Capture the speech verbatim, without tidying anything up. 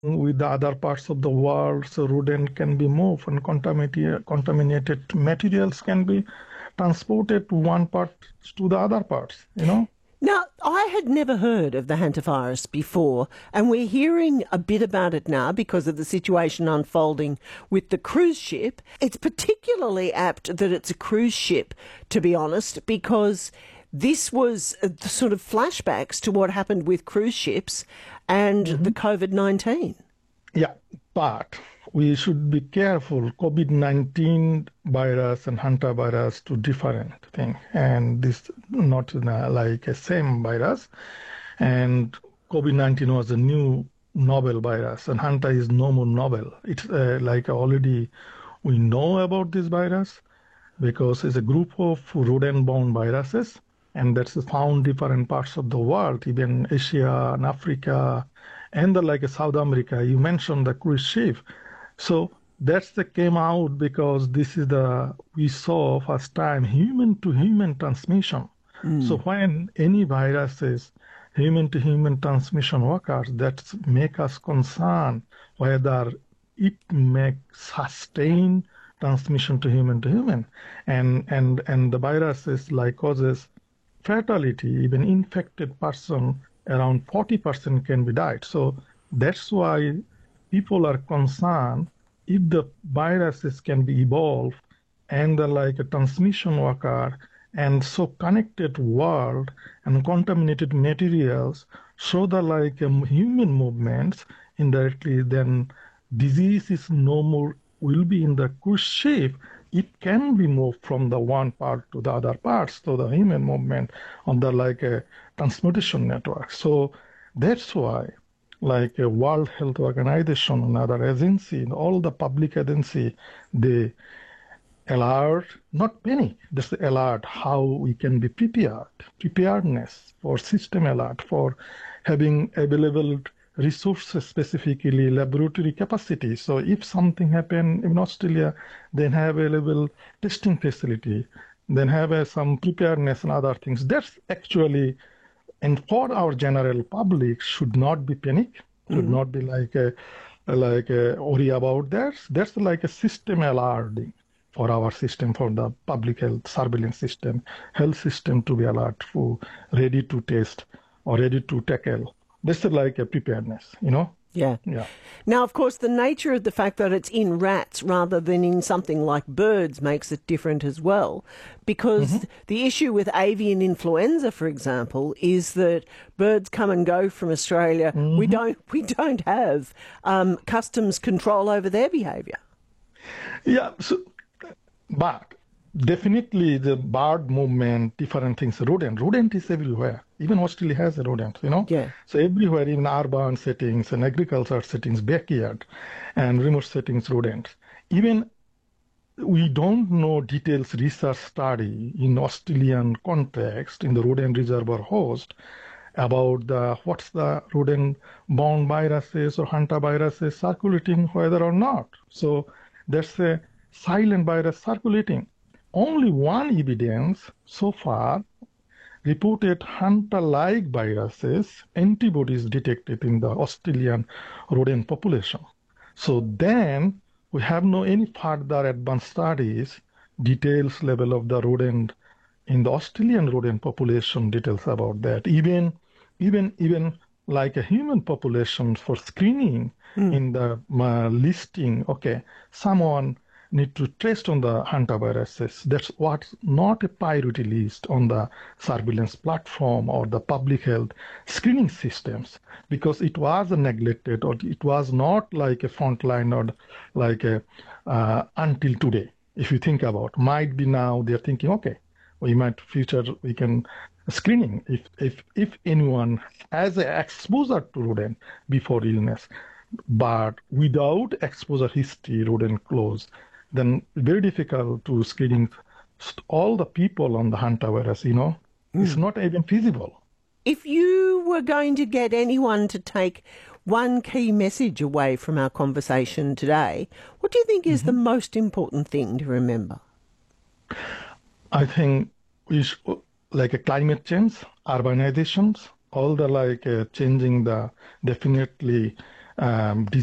with the other parts of the world, so rodent can be moved and contaminated, contaminated materials can be transported to one part to the other parts, you know? Now, I had never heard of the hantavirus before, and we're hearing a bit about it now because of the situation unfolding with the cruise ship. It's particularly apt that it's a cruise ship, to be honest, because this was uh, the sort of flashbacks to what happened with cruise ships and Mm-hmm. the COVID nineteen. Yeah, but we should be careful. COVID nineteen virus and hantavirus, two different things, and this not in a, like a same virus. And COVID nineteen was a new novel virus, and hanta is no more novel. It's uh, like already we know about this virus because it's a group of rodent-borne viruses, and that's found different parts of the world, even Asia and Africa, and the, like South America. You mentioned the cruise ship, so that's the came out because this is the we saw first time human to human transmission. So when any viruses human to human transmission occurs, that make us concerned whether it may sustain transmission to human to human, and and and the viruses like causes fatality, even infected person around forty percent can be died. So that's why people are concerned if the viruses can be evolved and the like a transmission occur, and so connected world and contaminated materials show the like um, human movements indirectly, then disease is no more will be in the cruise ship. It can be moved from the one part to the other parts to the human movement on the like a transportation network. So that's why like a World Health Organization and other agency, all the public agency, they alert, not panic, just alert how we can be prepared, preparedness for system alert, for having available resources, specifically laboratory capacity. So if something happen in Australia, then have available testing facility, then have uh, some preparedness and other things. That's actually, and for our general public, should not be panic, should Mm. not be like a, like a worry about that. That's like a system alerting for our system, for the public health surveillance system, health system to be alert, for ready to test or ready to tackle. This is like a preparedness, you know? Yeah. Yeah. Now, of course, the nature of the fact that it's in rats rather than in something like birds makes it different as well. Because Mm-hmm. the issue with avian influenza, for example, is that birds come and go from Australia. We Mm-hmm. don't we don't have um, customs control over their behaviour. Yeah. So, but definitely the bird movement, different things. Rodent, rodent is everywhere. Even Australia has a rodent, you know. Yeah. So everywhere, in urban settings and agriculture settings, backyard, and remote settings, rodents. Even we don't know details research study in Australian context in the rodent reservoir host about the what's the rodent-borne viruses or hantaviruses circulating, whether or not. So that's a silent virus circulating. Only one evidence so far reported hunter-like viruses, antibodies detected in the Australian rodent population. So then we have no any further advanced studies, details level of the rodent in the Australian rodent population, details about that. Even, even, even like a human population for screening Mm. in the uh, listing, okay, someone need to test on the hantaviruses. That's what's not a priority list on the surveillance platform or the public health screening systems, because it was neglected, or it was not like a frontline, or like a uh, until today. If you think about, might be now they're thinking, okay, we might future we can screening if if if anyone has an exposure to rodent before illness, but without exposure history, rodent close, then very difficult to screening all the people on the hantavirus, you know. It's Mm. not even feasible. If you were going to get anyone to take one key message away from our conversation today, what do you think is the Mhm. most important thing to remember? I think we should, like a climate change, urbanizations, all the like uh, changing the definitely um,